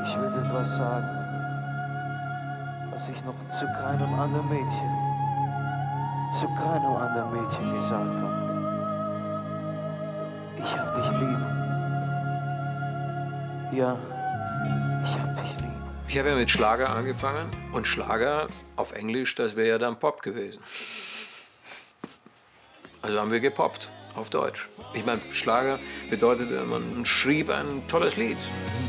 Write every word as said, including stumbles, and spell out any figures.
Ich will dir etwas sagen, was ich noch zu keinem anderen Mädchen, zu keinem anderen Mädchen gesagt habe. Ich hab dich lieb. Ja, ich hab dich lieb. Ich habe ja mit Schlager angefangen und Schlager auf Englisch, das wäre ja dann Pop gewesen. Also haben wir gepoppt auf Deutsch. Ich meine, Schlager bedeutete, man schrieb ein tolles Lied.